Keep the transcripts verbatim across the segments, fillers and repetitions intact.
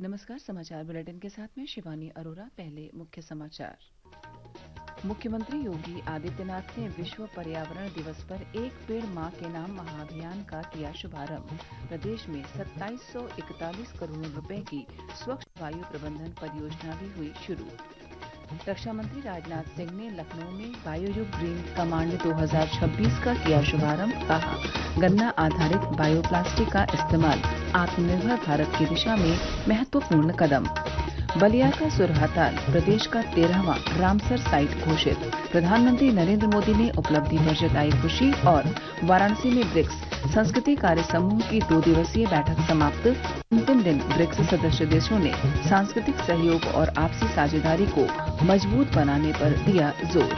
नमस्कार। समाचार बुलेटिन के साथ में शिवानी अरोरा। पहले मुख्य समाचार। मुख्यमंत्री योगी आदित्यनाथ ने विश्व पर्यावरण दिवस पर एक पेड़ मां के नाम महाअभियान का किया शुभारंभ। प्रदेश में सत्ताईस सौ इकतालीस करोड़ रुपए की स्वच्छ वायु प्रबंधन परियोजना भी हुई शुरू। रक्षा मंत्री राजनाथ सिंह ने लखनऊ में बायोयुग ग्रीन कमांड दो हज़ार छब्बीस का किया शुभारंभ। कहा, गन्ना आधारित बायोप्लास्टिक का इस्तेमाल आत्मनिर्भर भारत की दिशा में महत्वपूर्ण कदम। बलिया का सुरहाताल प्रदेश का तेरहवां रामसर साइट घोषित। प्रधानमंत्री नरेंद्र मोदी ने उपलब्धि पर जताई खुशी। और वाराणसी में ब्रिक्स संस्कृति कार्य समूह की दो दिवसीय बैठक समाप्त। अंतिम दिन ब्रिक्स सदस्य देशों ने सांस्कृतिक सहयोग और आपसी साझेदारी को मजबूत बनाने पर दिया जोर।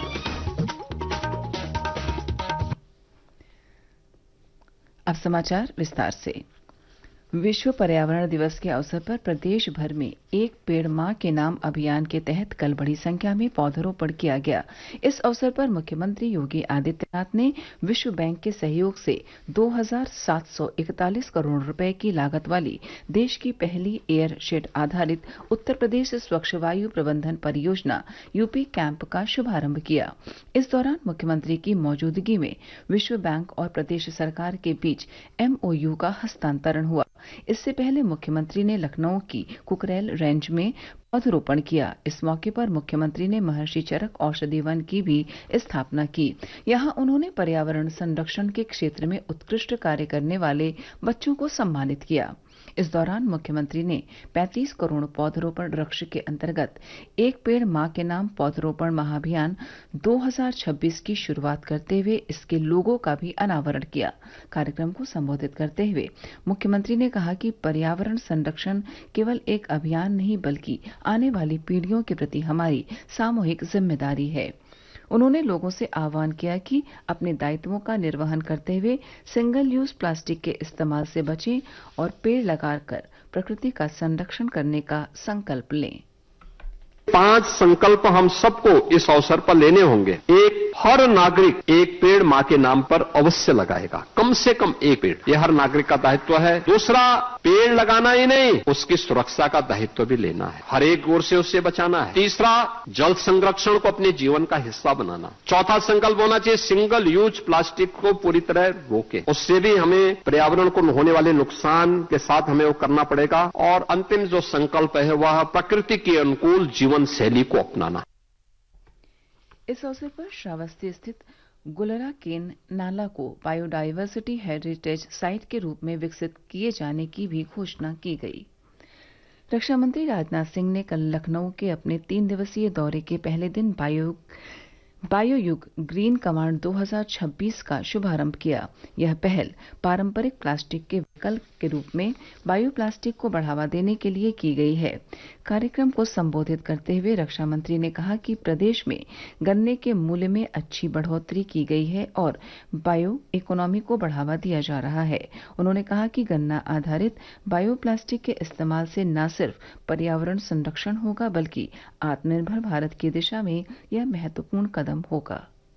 अब समाचार विस्तार से। विश्व पर्यावरण दिवस के अवसर पर प्रदेश भर में एक पेड़ मां के नाम अभियान के तहत कल बड़ी संख्या में पौधरोपण किया गया। इस अवसर पर मुख्यमंत्री योगी आदित्यनाथ ने विश्व बैंक के सहयोग से दो हज़ार सात सौ इकतालीस करोड़ रुपए की लागत वाली देश की पहली एयर शेड आधारित उत्तर प्रदेश स्वच्छ वायु प्रबंधन परियोजना यूपी कैंप का शुभारंभ किया। इस दौरान मुख्यमंत्री की मौजूदगी में विश्व बैंक और प्रदेश सरकार के बीच एमओयू का हस्तांतरण हुआ। इससे पहले मुख्यमंत्री ने लखनऊ की कुकरेल रेंज में पौधरोपण किया। इस मौके पर मुख्यमंत्री ने महर्षि चरक औषधि वन की भी स्थापना की। यहां उन्होंने पर्यावरण संरक्षण के क्षेत्र में उत्कृष्ट कार्य करने वाले बच्चों को सम्मानित किया। इस दौरान मुख्यमंत्री ने पैंतीस करोड़ पौधरोपण लक्ष्य के अंतर्गत एक पेड़ मां के नाम पौधरोपण महाअभियान दो हज़ार छब्बीस की शुरुआत करते हुए इसके लोगो का भी अनावरण किया। कार्यक्रम को संबोधित करते हुए मुख्यमंत्री ने कहा कि पर्यावरण संरक्षण केवल एक अभियान नहीं बल्कि आने वाली पीढ़ियों के प्रति हमारी सामूहिक जिम्मेदारी है। उन्होंने लोगों से आह्वान किया कि अपने दायित्वों का निर्वहन करते हुए सिंगल यूज प्लास्टिक के इस्तेमाल से बचें और पेड़ लगाकर प्रकृति का संरक्षण करने का संकल्प लें। पांच संकल्प हम सबको इस अवसर पर लेने होंगे। एक, हर नागरिक एक पेड़ मां के नाम पर अवश्य लगाएगा, कम से कम एक पेड़। यह हर नागरिक का दायित्व है। दूसरा, पेड़ लगाना ही नहीं, उसकी सुरक्षा का दायित्व भी लेना है, हर एक ओर से उसे बचाना है। तीसरा, जल संरक्षण को अपने जीवन का हिस्सा बनाना। चौथा संकल्प होना चाहिए सिंगल यूज प्लास्टिक को पूरी तरह रोके, उससे भी हमें पर्यावरण को होने वाले नुकसान के साथ हमें वो करना पड़ेगा। और अंतिम जो संकल्प है वह प्रकृति के अनुकूल जीवन शैली को अपनाना। इस अवसर पर श्रावस्ती स्थित गुलरा केन नाला को बायोडायवर्सिटी हेरिटेज साइट के रूप में विकसित किए जाने की भी घोषणा की गई। रक्षा मंत्री राजनाथ सिंह ने कल लखनऊ के अपने तीन दिवसीय दौरे के पहले दिन बायो बायोयुग ग्रीन कमांड दो हज़ार छब्बीस का शुभारंभ किया। यह पहल पारंपरिक प्लास्टिक के विकल्प के रूप में बायोप्लास्टिक को बढ़ावा देने के लिए की गई है। कार्यक्रम को संबोधित करते हुए रक्षा मंत्री ने कहा कि प्रदेश में गन्ने के मूल्य में अच्छी बढ़ोतरी की गई है और बायो इकोनॉमी को बढ़ावा दिया जा रहा है। उन्होंने कहा कि गन्ना आधारित बायोप्लास्टिक के इस्तेमाल से न सिर्फ पर्यावरण संरक्षण होगा बल्कि आत्मनिर्भर भारत की दिशा में यह महत्वपूर्ण कदम होगा।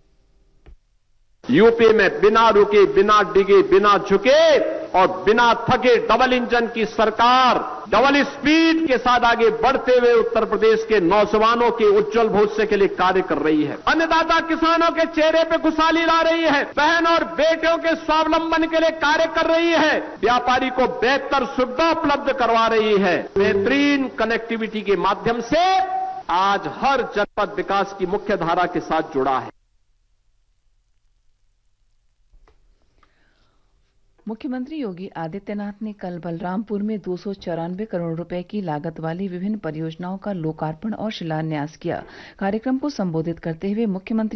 यूपी में बिना रुके, बिना डिगे, बिना झुके और बिना थके डबल इंजन की सरकार डबल स्पीड के साथ आगे बढ़ते हुए उत्तर प्रदेश के नौजवानों के उज्जवल भविष्य के लिए कार्य कर रही है। अन्नदाता किसानों के चेहरे पे खुशहाली ला रही है। बहन और बेटियों के स्वावलंबन के लिए कार्य कर रही है। व्यापारी को बेहतर सुविधा उपलब्ध करवा रही है। बेहतरीन कनेक्टिविटी के माध्यम से आज हर जनपद विकास की मुख्य धारा के साथ जुड़ा है। मुख्यमंत्री योगी आदित्यनाथ ने कल बलरामपुर में दो सौ चौरानवे करोड़ रुपए की लागत वाली विभिन्न परियोजनाओं का लोकार्पण और शिलान्यास किया। कार्यक्रम को संबोधित करते हुए मुख्यमंत्री